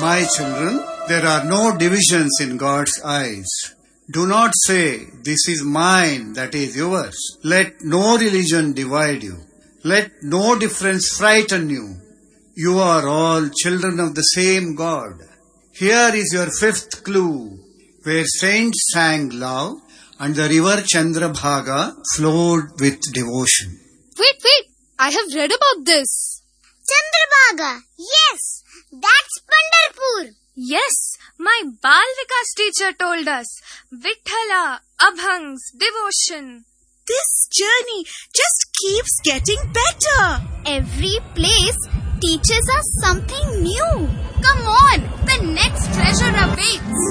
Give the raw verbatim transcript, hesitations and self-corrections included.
My children, there are no divisions in God's eyes. Do not say, this is mine, that is yours. Let no religion divide you. Let no difference frighten you. You are all children of the same God. Here is your fifth clue, where saints sang love and the river Chandrabhaga flowed with devotion. Wait, wait, I have read about this. Chandrabhaga, yes, that's Pandharpur. Yes, my Bal Vikas teacher told us. Vithala, Abhangs, devotion. This journey just keeps getting better. Every place teaches us something new. Come on, the next treasure awaits.